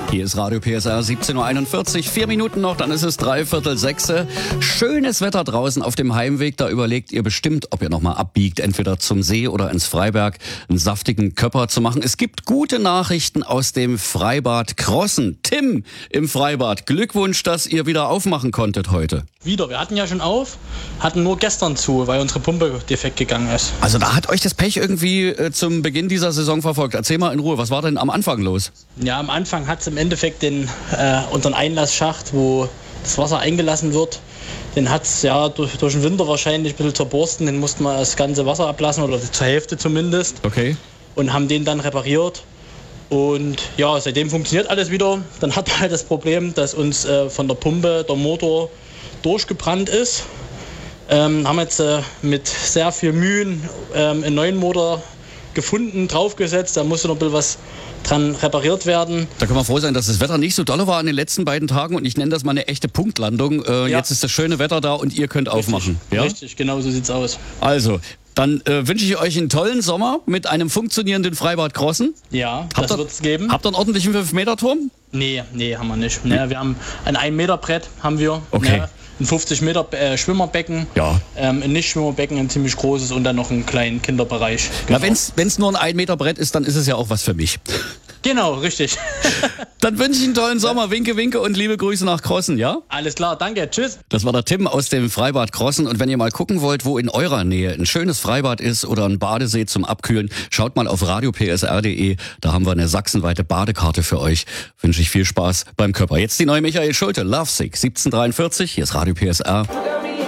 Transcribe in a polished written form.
Hier ist Radio PSR, 17.41 Uhr, 4 Minuten noch, dann ist es 5:45. Schönes Wetter draußen auf dem Heimweg, da überlegt ihr bestimmt, ob ihr nochmal abbiegt, entweder zum See oder ins Freiberg, einen saftigen Köpper zu machen. Es gibt gute Nachrichten aus dem Freibad Crossen. Tim im Freibad, Glückwunsch, dass ihr wieder aufmachen konntet heute. Wir hatten ja schon auf, hatten nur gestern zu, weil unsere Pumpe defekt gegangen ist. Also da hat euch das Pech irgendwie zum Beginn dieser Saison verfolgt. Erzähl mal in Ruhe, was war denn am Anfang los? Ja, am Anfang hat es im Endeffekt unseren Einlassschacht, wo das Wasser eingelassen wird, den hat es ja durch den Winter wahrscheinlich ein bisschen zerborsten. Den mussten wir das ganze Wasser ablassen, oder zur Hälfte zumindest. Okay. Und haben den dann repariert. Und ja, seitdem funktioniert alles wieder. Dann hat man halt das Problem, dass uns von der Pumpe der Motor durchgebrannt ist. Haben jetzt mit sehr viel Mühen einen neuen Motor gefunden, draufgesetzt. Da musste noch ein bisschen was dran repariert werden. Da kann man froh sein, dass das Wetter nicht so dolle war in den letzten beiden Tagen und ich nenne das mal eine echte Punktlandung. Ja. Jetzt ist das schöne Wetter da und ihr könnt aufmachen. Ja? Richtig, genau so sieht's aus. Also, dann wünsche ich euch einen tollen Sommer mit einem funktionierenden Freibad Crossen. Ja, das wird es geben. Habt ihr einen ordentlichen 5-Meter-Turm? Nee, haben wir nicht. Ne, wir haben ein 1-Meter-Brett, haben wir. Okay. Ne, ein 50 Meter Schwimmerbecken, ja. Ein Nicht-Schwimmerbecken, ein ziemlich großes und dann noch einen kleinen Kinderbereich. Genau. Na, wenn's nur ein 1-Meter-Brett ist, dann ist es ja auch was für mich. Genau, richtig. Dann wünsche ich einen tollen Sommer. Winke, winke und liebe Grüße nach Crossen, ja? Alles klar, danke, tschüss. Das war der Tim aus dem Freibad Crossen. Und wenn ihr mal gucken wollt, wo in eurer Nähe ein schönes Freibad ist oder ein Badesee zum Abkühlen, schaut mal auf radiopsr.de. Da haben wir eine sachsenweite Badekarte für euch. Wünsche ich viel Spaß beim Körper. Jetzt die neue Michael Schulte, Lovesick, 17:43. Hier ist Radio PSR.